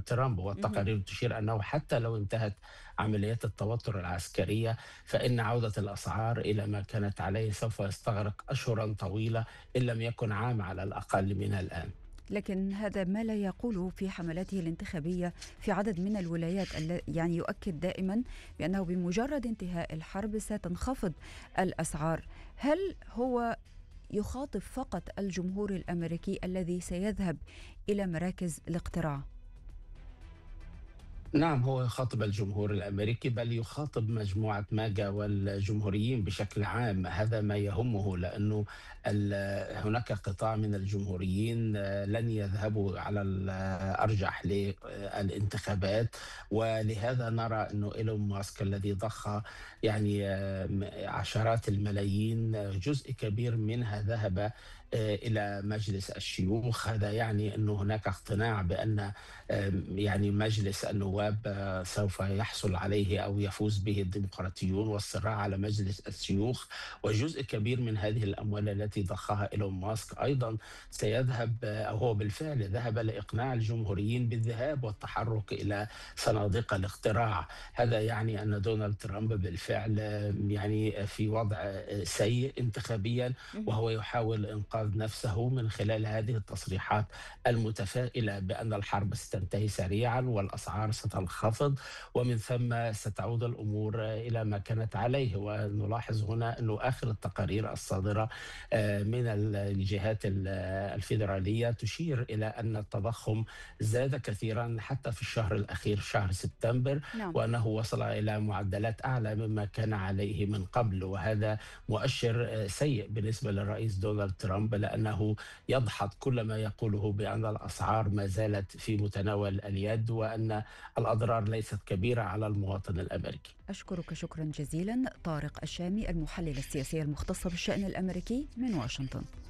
ترامب، اهم. والتقارير تشير أنه حتى لو انتهت عمليات التوتر العسكرية فإن عودة الأسعار إلى ما كانت عليه سوف يستغرق أشهرا طويلة إن لم يكن عام على الأقل من الآن. لكن هذا ما لا يقوله في حملاته الانتخابية في عدد من الولايات، يعني يؤكد دائما بأنه بمجرد انتهاء الحرب ستنخفض الأسعار. هل هو يخاطب فقط الجمهور الأمريكي الذي سيذهب إلى مراكز الاقتراع؟ نعم، هو يخاطب الجمهور الأمريكي، بل يخاطب مجموعة ماجا والجمهوريين بشكل عام. هذا ما يهمه، لأنه هناك قطاع من الجمهوريين لن يذهبوا على الأرجح للانتخابات. ولهذا نرى أنه إيلون ماسك الذي ضخ يعني عشرات الملايين، جزء كبير منها ذهب إلى مجلس الشيوخ. هذا يعني أنه هناك اقتناع بأن يعني مجلس النواب سوف يحصل عليه أو يفوز به الديمقراطيون، والصراع على مجلس الشيوخ. وجزء كبير من هذه الأموال التي ضخها إيلون ماسك أيضا سيذهب، أو هو بالفعل ذهب لإقناع الجمهوريين بالذهاب والتحرك إلى صناديق الاقتراع. هذا يعني أن دونالد ترامب بالفعل يعني في وضع سيء انتخابيا، مهم. وهو يحاول إنقاذ نفسه من خلال هذه التصريحات المتفائلة بأن الحرب ستنتهي سريعا والأسعار ستنخفض، ومن ثم ستعود الأمور إلى ما كانت عليه. ونلاحظ هنا أنه آخر التقارير الصادرة من الجهات الفيدرالية تشير إلى أن التضخم زاد كثيرا حتى في الشهر الأخير، شهر سبتمبر، نعم. وأنه وصل إلى معدلات أعلى مما كان عليه من قبل. وهذا مؤشر سيء بالنسبة للرئيس دونالد ترامب، لأنه يدحض كل ما يقوله بأن الأسعار ما زالت في متناول اليد، وأن الأضرار ليست كبيرة على المواطن الأمريكي. أشكرك شكرا جزيلا طارق الشامي، المحلل السياسي المختص بالشأن الأمريكي من واشنطن.